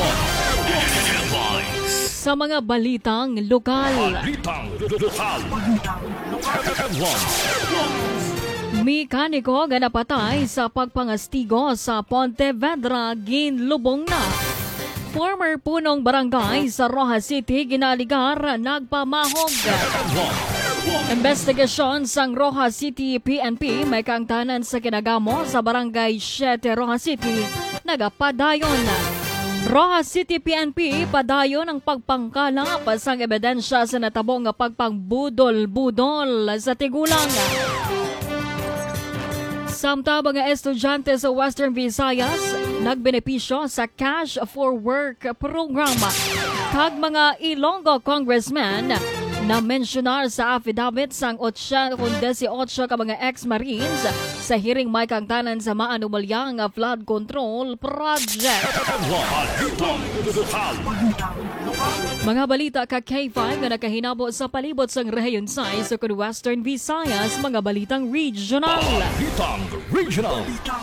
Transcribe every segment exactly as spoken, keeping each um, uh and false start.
Sa mga balitang lokal. Balitang lokal. Mekaniko nga napatay sa pagpangastigo sa Pontevedra, ginlubong na. Former punong barangay sa Rojas City, ginaligar, nagpamahog. Investigasyon sang Rojas City P N P may kaangtanan sa kinagamo sa barangay Siete, Rojas City, nagapadayon. Rojas City P N P padayon ang pagpangkalap sang ebidensya sa natabong nga pagpangbudol-budol sa tigulang. Samtang mga estudyante sa Western Visayas nagbenepisyo sa Cash for Work program. Kag mga Ilonggo congressman na mensyonar sa affidavit sang eighteen ka mga ex-marines sa hearing may kangtanan sa maanumalyang flood control project. Mga balita ka K five nga nakahinabo sa palibot sang rehiyon sa kung Western Visayas, mga balitang regional. Balitang regional.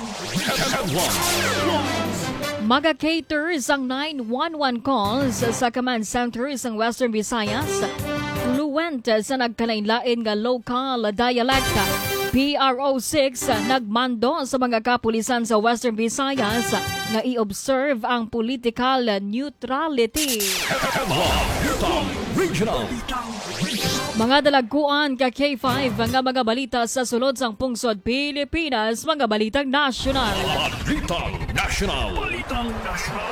Maga-cater sang nine one one calls sa command center sang Western Visayas. Fluent sa nagkalain-lain nga local dialect. P R O six nagmando sa mga kapulisan sa Western Visayas nga i-observe ang political neutrality. Regional. Mga dalagkuan ka K five nga mga balita sa sulod sang pungsod Pilipinas, mga balitang nasyonal. Balitang national. Balitang national.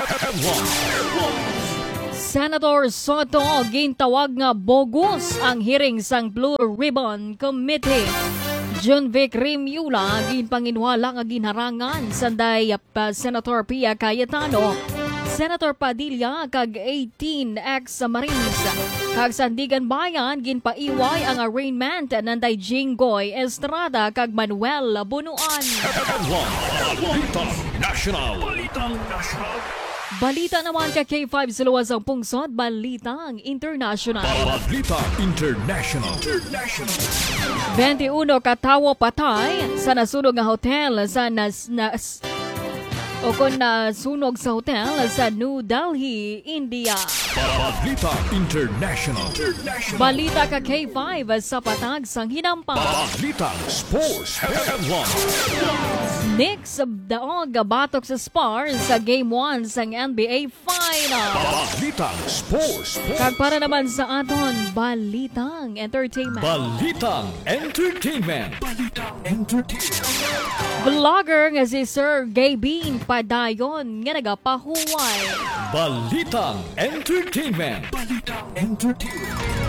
Senator Soto gintawag nga bogus ang hearing sang Blue Ribbon Committee. Junvic Rimula ginpanginwala nga ginharangan sanday uh, Senator Pia Cayetano, Senator Padilla kag eighteen ex-Marines. Kag Sandigan Bayan ginpaiway ang arraignment nanday Jinggoy Estrada kag Manuel Bunuan. Balitang national. Balitang national. Balita naman ka K five sa luwas ang pungsod, balitang international. Balitang international. International. twenty-one katawo patay sa nasunog nga hotel sa nas, nas o kung nasunog sa hotel sa New Delhi, India. Balitang international. International. Balita ka K five sa patag sang hinampa. Balitang sports. Knicks daog batok sa Spurs sa Game one sang N B A Final. Balitang sports. Kag para naman sa aton, balitang entertainment. Balitang entertainment. Balitang entertainment. Vlogger nga si Sir Gay Bean padayon nga nagapahuway. Balitang entertainment. Balitang entertainment.